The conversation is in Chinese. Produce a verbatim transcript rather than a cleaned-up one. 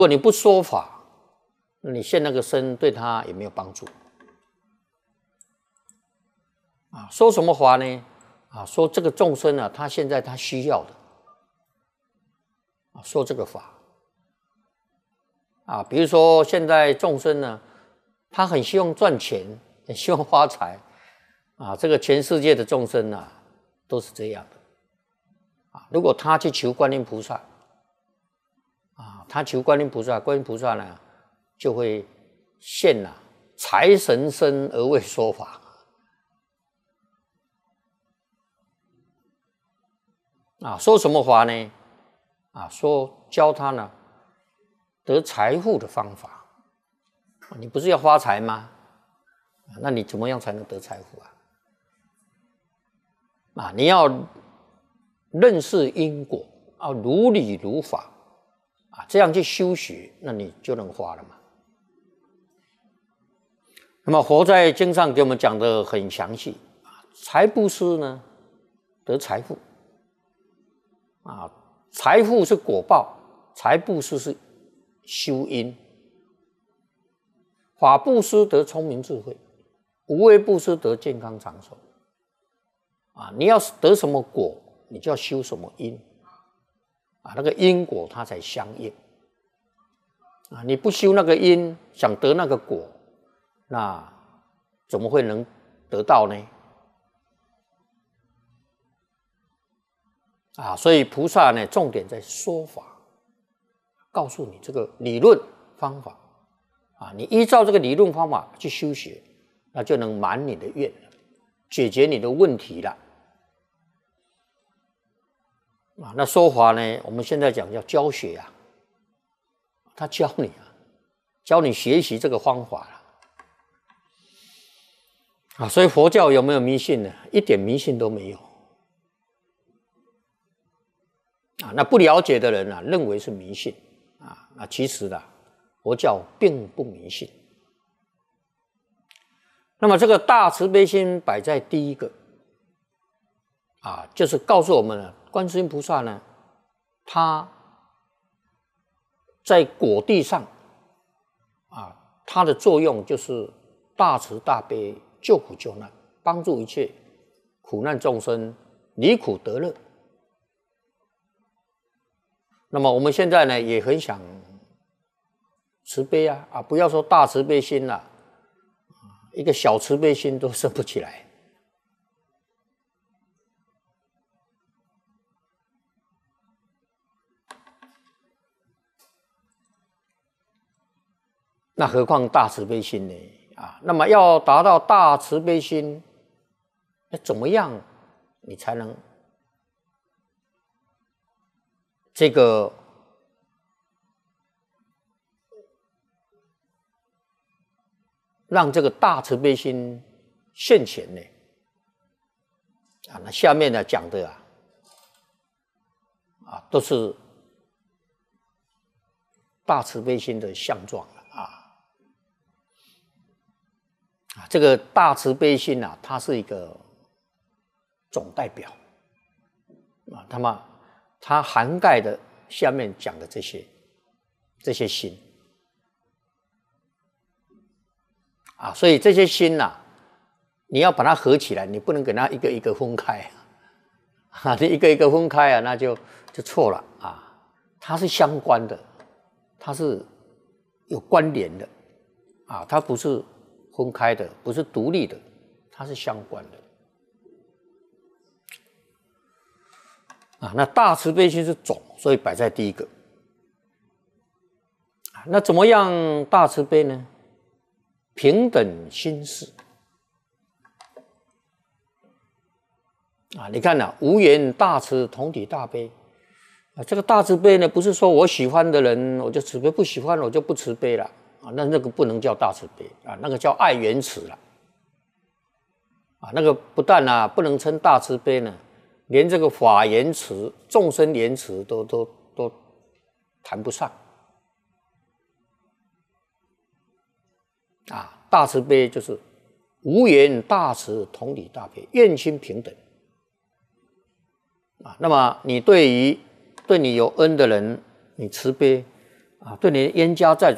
果你不说法，你现那个身对他也没有帮助。啊，说什么法呢？啊，说这个众生啊，他现在他需要的，啊，说这个法。啊，比如说现在众生呢，他很希望赚钱，很希望发财，啊，这个全世界的众生啊，都是这样的。啊，如果他去求观音菩萨，啊，他求观音菩萨，观音菩萨呢就会现啊财神身而为说法。啊，说什么法呢？啊，说教他呢得财富的方法。你不是要发财吗？那你怎么样才能得财富啊？啊，你要认识因果啊，如理如法啊，这样去修学，那你就能发了嘛。那么佛在经上给我们讲的很详细啊，财布施呢得财富。啊，财富是果报，财布施是修因。法布施得聪明智慧，无为布施得健康长寿。啊，你要得什么果，你就要修什么因。啊，那个因果它才相应。啊，你不修那个因，想得那个果，那怎么会能得到呢？啊，所以菩萨呢，重点在说法，告诉你这个理论方法，啊，你依照这个理论方法去修学，那就能满你的愿了，解决你的问题了。啊，那说法呢，我们现在讲叫教学啊，他教你啊，教你学习这个方法了。啊，所以佛教有没有迷信呢？一点迷信都没有。啊，那不了解的人啊，认为是迷信啊。那其实呢，佛教并不迷信。那么这个大慈悲心摆在第一个啊，就是告诉我们呢，观世音菩萨呢，他在果地上啊，他的作用就是大慈大悲，救苦救难，帮助一切苦难众生离苦得乐。那么我们现在呢，也很想慈悲啊，啊，不要说大慈悲心了，一个小慈悲心都生不起来。那何况大慈悲心呢？啊，那么要达到大慈悲心，那怎么样你才能这个让这个大慈悲心现前呢？啊，那下面呢讲的啊，啊都是大慈悲心的相状了啊。啊，这个大慈悲心啊，它是一个总代表啊，那么它涵盖的下面讲的这些这些心啊，所以这些心呐、啊，你要把它合起来，你不能给它一个一个分开啊，你一个一个分开啊，那就就错了啊，它是相关的，它是有关联的啊，它不是分开的，不是独立的，它是相关的。啊，那大慈悲心是总，所以摆在第一个。那怎么样大慈悲呢？平等心事。啊，你看啊，无缘大慈，同体大悲。啊，这个大慈悲呢，不是说我喜欢的人我就慈悲，不喜欢我就不慈悲了。啊，那那个不能叫大慈悲啊，那个叫爱缘慈了。啊，那个不但啊不能称大慈悲呢。连这个法言慈、众生言慈都都都谈不上啊！大慈悲就是无缘大慈，同体大悲，愿亲平等啊。那么你对于对你有恩的人，你慈悲啊，对你冤家债